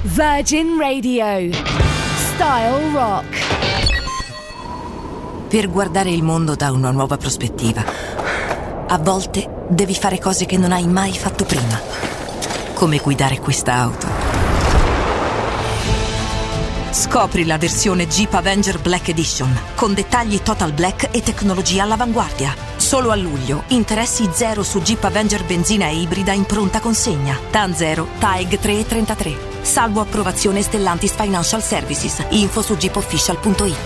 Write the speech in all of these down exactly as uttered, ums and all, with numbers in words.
Virgin Radio. Style Rock. Per guardare il mondo da una nuova prospettiva, a volte devi fare cose che non hai mai fatto prima. Come guidare questa auto. Scopri la versione Jeep Avenger Black Edition, con dettagli total black e tecnologia all'avanguardia. Solo a luglio, interessi zero su Jeep Avenger benzina e ibrida in pronta consegna. T A N zero, T A E G tre e trentatré. Salvo approvazione Stellantis Financial Services. Info su jeep official punto it.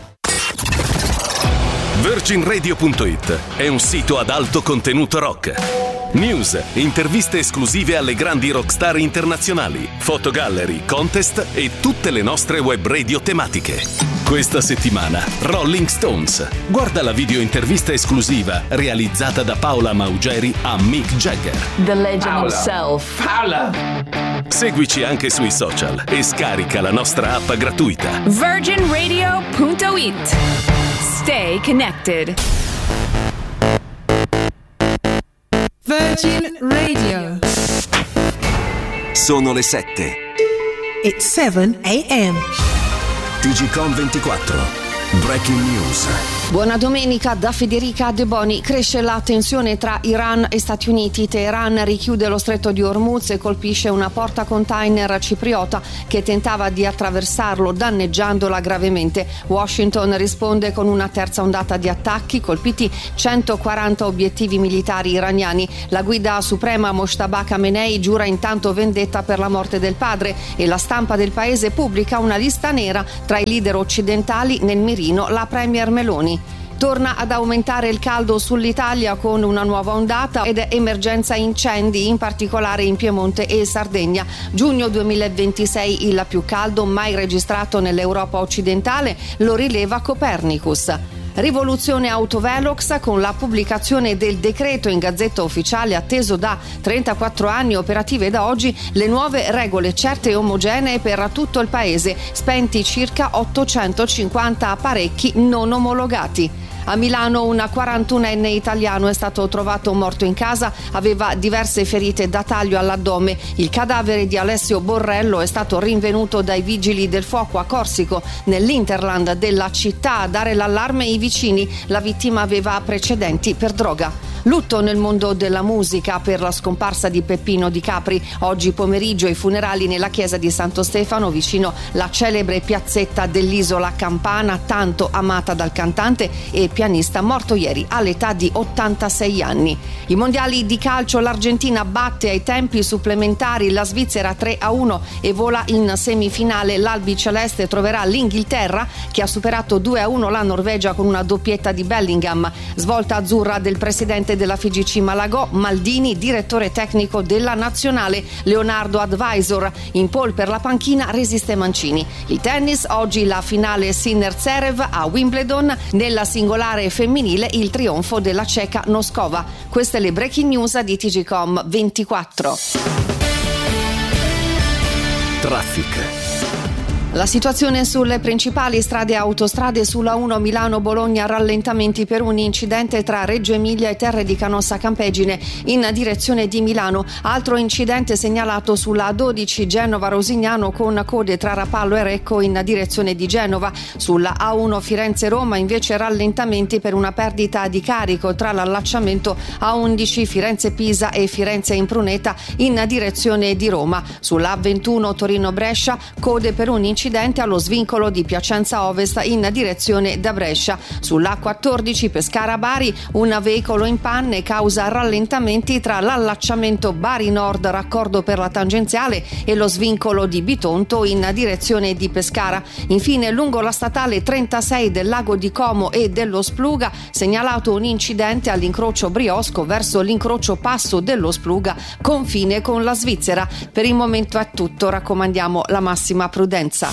Virgin Radio punto it è un sito ad alto contenuto rock. News, interviste esclusive alle grandi rockstar internazionali, fotogallery, contest e tutte le nostre web radio tematiche. Questa settimana, Rolling Stones. Guarda la video intervista esclusiva realizzata da Paola Maugeri a Mick Jagger. The legend Paola. himself. Paola! Seguici anche sui social e scarica la nostra app gratuita. Virgin Radio punto it. Stay connected. Virgin Radio. Sono le sette. It's seven a.m. T G Com ventiquattro. Breaking News. Buona domenica da Federica De Boni. Cresce la tensione tra Iran e Stati Uniti. Teheran richiude lo stretto di Hormuz e colpisce una portacontainer cipriota che tentava di attraversarlo, danneggiandola gravemente. Washington risponde con una terza ondata di attacchi, colpiti centoquaranta obiettivi militari iraniani. La guida suprema Mojtaba Khamenei giura intanto vendetta per la morte del padre e la stampa del paese pubblica una lista nera tra i leader occidentali, nel mirino la premier Meloni. Torna ad aumentare il caldo sull'Italia con una nuova ondata ed emergenza incendi, in particolare in Piemonte e Sardegna. Giugno duemilaventisei il più caldo mai registrato nell'Europa occidentale, lo rileva Copernicus. Rivoluzione Autovelox con la pubblicazione del decreto in Gazzetta Ufficiale atteso da trentaquattro anni, operative da oggi le nuove regole certe e omogenee per tutto il paese, spenti circa ottocentocinquanta apparecchi non omologati. A Milano un quarantunenne italiano è stato trovato morto in casa, aveva diverse ferite da taglio all'addome. Il cadavere di Alessio Borrello è stato rinvenuto dai vigili del fuoco a Corsico, nell'Interland della città. A dare l'allarme i vicini, la vittima aveva precedenti per droga. Lutto nel mondo della musica per la scomparsa di Peppino Di Capri. Oggi pomeriggio i funerali nella chiesa di Santo Stefano, vicino la celebre piazzetta dell'isola campana, tanto amata dal cantante e pianista morto ieri all'età di ottantasei anni. I mondiali di calcio, l'Argentina batte ai tempi supplementari la Svizzera tre a uno e vola in semifinale. L'albiceleste troverà l'Inghilterra che ha superato due a uno la Norvegia con una doppietta di Bellingham. Svolta azzurra del presidente della F I G C Malagò, Maldini, direttore tecnico della nazionale, Leonardo advisor. In pole per la panchina resiste Mancini. Il tennis, oggi la finale Sinner-Zverev a Wimbledon. Nella singolare femminile il trionfo della ceca Noskova. Queste le breaking news di T G Com ventiquattro. Traffic. La situazione sulle principali strade e autostrade: sulla uno Milano-Bologna rallentamenti per un incidente tra Reggio Emilia e Terre di Canossa Campegine in direzione di Milano. Altro incidente segnalato sulla A dodici Genova-Rosignano con code tra Rapallo e Recco in direzione di Genova. Sulla A uno Firenze-Roma invece rallentamenti per una perdita di carico tra l'allacciamento A undici Firenze-Pisa e Firenze-Impruneta in direzione di Roma. Sulla A ventuno Torino-Brescia code per un incidente allo svincolo di Piacenza Ovest in direzione da Brescia. Sull'A quattordici Pescara-Bari un veicolo in panne causa rallentamenti tra l'allacciamento Bari Nord raccordo per la tangenziale e lo svincolo di Bitonto in direzione di Pescara. Infine lungo la statale trentasei del Lago di Como e dello Spluga segnalato un incidente all'incrocio Briosco verso l'incrocio Passo dello Spluga, confine con la Svizzera. Per il momento è tutto, raccomandiamo la massima prudenza.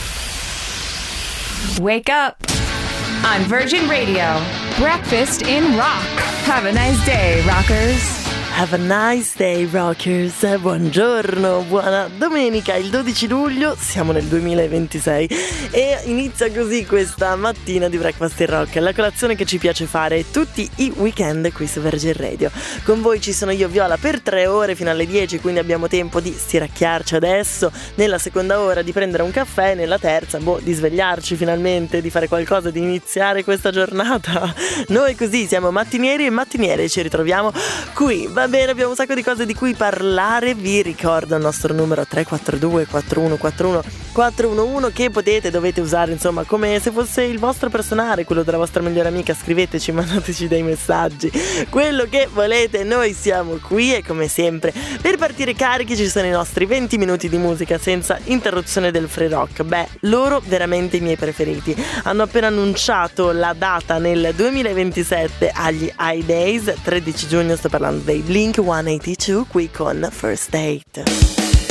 Wake up on Virgin Radio. Breakfast in rock. Have a nice day, rockers. Have a nice day, rockers. Buongiorno, buona domenica, il dodici luglio, siamo nel duemilaventisei e inizia così questa mattina di Breakfast in Rock, la colazione che ci piace fare tutti i weekend qui su Virgin Radio. Con voi ci sono io, Viola, per tre ore fino alle dieci, quindi abbiamo tempo di stiracchiarci adesso, nella seconda ora di prendere un caffè, nella terza, boh, di svegliarci finalmente, di fare qualcosa, di iniziare questa giornata. Noi così siamo mattinieri e mattiniere, ci ritroviamo qui. Va bene, abbiamo un sacco di cose di cui parlare. Vi ricordo il nostro numero tre quattro due quattro uno quattro uno quattro uno uno che potete, dovete usare insomma come se fosse il vostro personale, quello della vostra migliore amica. Scriveteci, mandateci dei messaggi, quello che volete, noi siamo qui e come sempre per partire carichi ci sono i nostri venti minuti di musica senza interruzione del free rock. Beh, loro veramente i miei preferiti, hanno appena annunciato la data nel duemilaventisette agli I Days, tredici giugno, sto parlando dei Blink centottantadue qui con First Date.